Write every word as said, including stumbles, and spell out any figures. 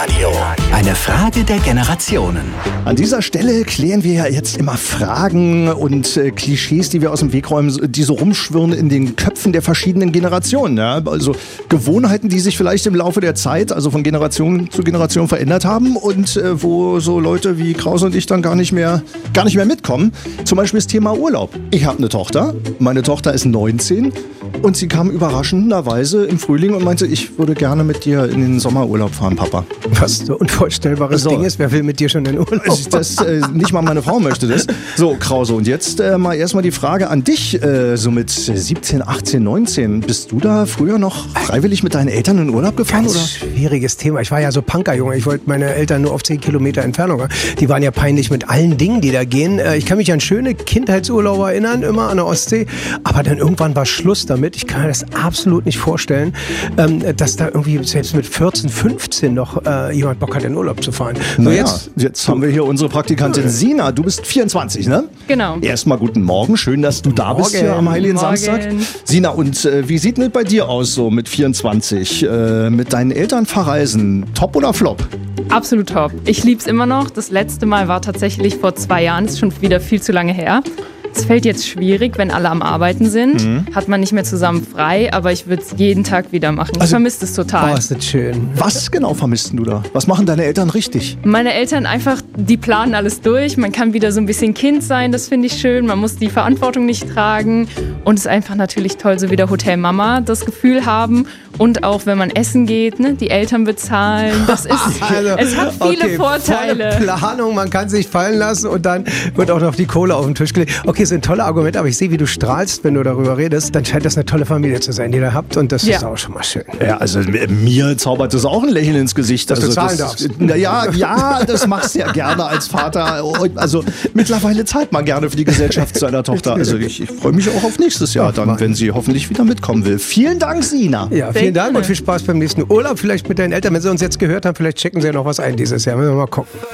Eine Frage der Generationen. An dieser Stelle klären wir ja jetzt immer Fragen und äh, Klischees, die wir aus dem Weg räumen, die so rumschwirren in den Köpfen der verschiedenen Generationen. Ja? Also Gewohnheiten, die sich vielleicht im Laufe der Zeit, also von Generation zu Generation verändert haben und äh, wo so Leute wie Krause und ich dann gar nicht mehr, gar nicht mehr mitkommen. Zum Beispiel das Thema Urlaub. Ich habe eine Tochter, meine Tochter ist neunzehn und sie kam überraschenderweise im Frühling und meinte, ich würde gerne mit dir in den Sommerurlaub fahren, Papa. Was so unvorstellbares So. Ding ist, wer will mit dir schon in Urlaub? Das, äh, nicht mal meine Frau möchte das. So, Krause, und jetzt äh, mal erstmal die Frage an dich, äh, so mit siebzehn, achtzehn, neunzehn. Bist du da früher noch freiwillig mit deinen Eltern in Urlaub gefahren? Ganz Oder? schwieriges Thema. Ich war ja so Punkerjunge. Ich wollte meine Eltern nur auf zehn Kilometer Entfernung. Die waren ja peinlich mit allen Dingen, die da gehen. Äh, Ich kann mich an schöne Kindheitsurlaube erinnern, immer an der Ostsee. Aber dann irgendwann war Schluss damit. Ich kann mir das absolut nicht vorstellen, ähm, dass da irgendwie selbst mit vierzehn, fünfzehn noch äh, jemand Bock hat, in Urlaub zu fahren. So, Naja, jetzt, jetzt haben wir hier unsere Praktikantin Sina. Du bist vierundzwanzig, ne? Genau. Erstmal guten Morgen. Schön, dass du da bist hier am Heiligen Morgen. Samstag. Sina, und äh, wie sieht denn bei dir aus so mit vierundzwanzig? Äh, mit deinen Eltern verreisen? Top oder Flop? Absolut top. Ich lieb's immer noch. Das letzte Mal war tatsächlich vor zwei Jahren. Ist schon wieder viel zu lange her. Es fällt jetzt schwierig, wenn alle am Arbeiten sind. Mhm. Hat man nicht mehr zusammen frei, aber ich würde es jeden Tag wieder machen. Ich Also- vermisse es total. oh, ist das schön. Was genau vermisst du da? Was machen deine Eltern richtig? Meine Eltern einfach, die planen alles durch. Man kann wieder so ein bisschen Kind sein, das finde ich schön. Man muss die Verantwortung nicht tragen. Und es ist einfach natürlich toll, so wie der Hotel Mama das Gefühl haben. Und auch wenn man essen geht, ne, die Eltern bezahlen. Das ist, es hat viele okay, Vorteile. Volle Planung, man kann sich fallen lassen und dann wird auch noch die Kohle auf den Tisch gelegt. Okay, sind tolle Argumente, aber ich sehe, wie du strahlst, wenn du darüber redest. Dann scheint das eine tolle Familie zu sein, die ihr habt, und das Ja. ist auch schon mal schön. Ja, also mir zaubert das auch ein Lächeln ins Gesicht. Dass du also, zahlen das, darfst. Na ja, ja, das machst du ja gerne als Vater. Also mittlerweile zahlt man gerne für die Gesellschaft seiner Tochter. Also ich, ich freue mich auch auf nächstes Jahr dann, wenn sie hoffentlich wieder mitkommen will. Vielen Dank, Sina. Ja, Sehr vielen Dank gerne. und viel Spaß beim nächsten Urlaub. Vielleicht mit deinen Eltern, wenn sie uns jetzt gehört haben, vielleicht checken sie ja noch was ein dieses Jahr. Müssen wir mal gucken.